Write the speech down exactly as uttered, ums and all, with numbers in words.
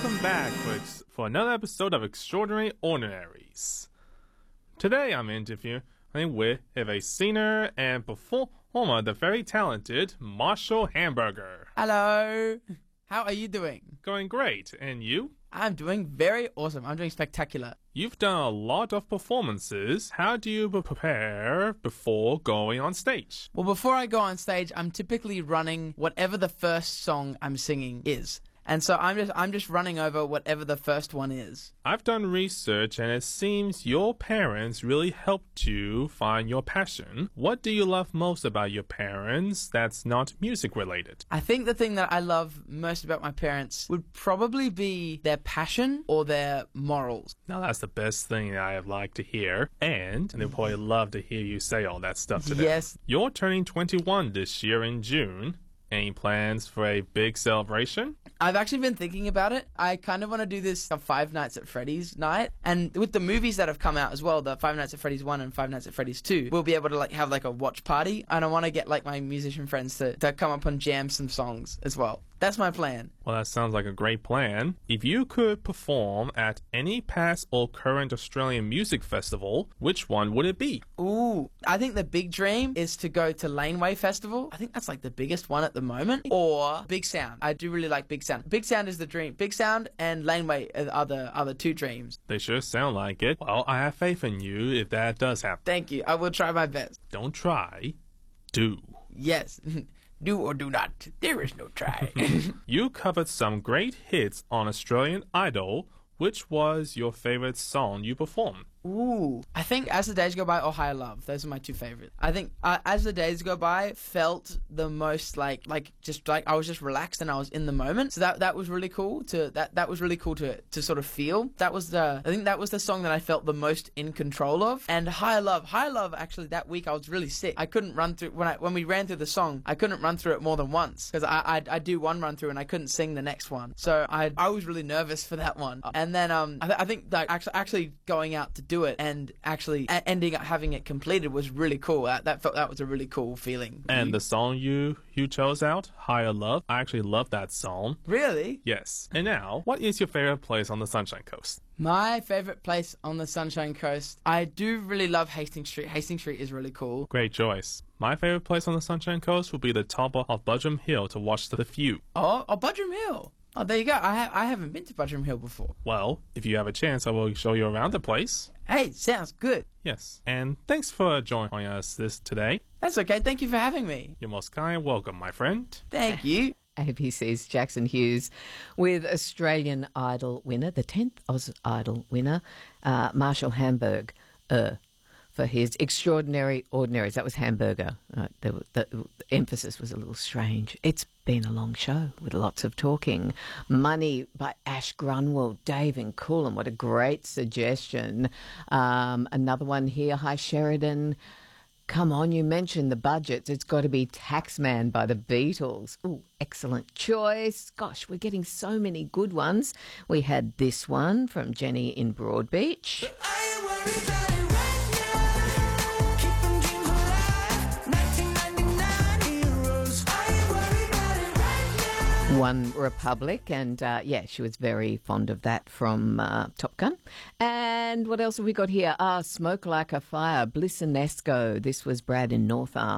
welcome back for, ex- for another episode of Extraordinary Ordinaries. Today I'm interviewing with a singer and performer, the very talented Marshall Hamburger. Hello. How are you doing? Going great. And you? I'm doing very awesome. I'm doing spectacular. You've done a lot of performances. How do you prepare before going on stage? Well, before I go on stage, I'm typically running whatever the first song I'm singing is. And so I'm just I'm just running over whatever the first one is. I've done research and it seems your parents really helped you find your passion. What do you love most about your parents that's not music related? I think the thing that I love most about my parents would probably be their passion or their morals. Now that's the best thing I'd like to hear. And they'll probably love to hear you say all that stuff today. Yes. You're turning twenty-one this year in June. Any plans for a big celebration? I've actually been thinking about it. I kind of want to do this a Five Nights at Freddy's night. And with the movies that have come out as well, the Five Nights at Freddy's one and Five Nights at Freddy's two, we'll be able to like have like a watch party. And I want to get like my musician friends to, to come up and jam some songs as well. That's my plan. Well, that sounds like a great plan. If you could perform at any past or current Australian music festival, which one would it be? Ooh, I think the big dream is to go to Laneway Festival. I think that's like the biggest one at the moment. Or Big Sound. I do really like Big Sound. Big Sound is the dream. Big Sound and Laneway are the other two dreams. They sure sound like it. Well, I have faith in you if that does happen. Thank you. I will try my best. Don't try. Do. Yes. Do or do not. There is no try. You covered some great hits on Australian Idol. Which was your favorite song you performed? Ooh, I think As the Days Go By or Higher Love. Those are my two favorites. I think uh, As the Days Go By felt the most like, like just like I was just relaxed and I was in the moment. So that that was really cool to that that was really cool to to sort of feel. That was the I think that was the song that I felt the most in control of. And Higher Love, Higher Love. Actually, that week I was really sick. I couldn't run through when I when we ran through the song. I couldn't run through it more than once because I I I do one run through and I couldn't sing the next one. So I I was really nervous for that one. And then um I, th- I think like actually actually going out to do it and actually a- ending up having it completed was really cool. That, that felt that was a really cool feeling. And the song you you chose out, Higher Love, I actually love that song. Really? Yes. And now, what is your favorite place on the Sunshine Coast? My favorite place on the Sunshine Coast, I do really love Hastings Street. Hastings Street is really cool. Great choice. My favorite place on the Sunshine Coast would be the top of Budgerum Hill to watch the view. Oh, oh Budgerum Hill. Oh, there you go. I ha- I haven't been to Budgerum Hill before. Well, if you have a chance, I will show you around the place. Hey, sounds good. Yes. And thanks for joining us this today. That's okay. Thank you for having me. You're most kind. Welcome, my friend. Thank you. A B C's Jackson Hughes with Australian Idol winner, the tenth Oz Idol winner, uh, Marshall Hamburg, uh, for his Extraordinary Ordinaries. That was Hamburger. Uh, the, the, the emphasis was a little strange. It's been a long show with lots of talking. Money by Ash Grunwald, Dave and Coolum. What a great suggestion. Um, another one here. Hi, Sheridan. Come on, you mentioned the budgets. It's got to be Taxman by the Beatles. Ooh, excellent choice. Gosh, we're getting so many good ones. We had this one from Jenny in Broadbeach. One Republic, and uh, yeah, she was very fond of that from uh, Top Gun. And what else have we got here? Ah, Smoke Like a Fire, Blissinesco. This was Brad in North Arm.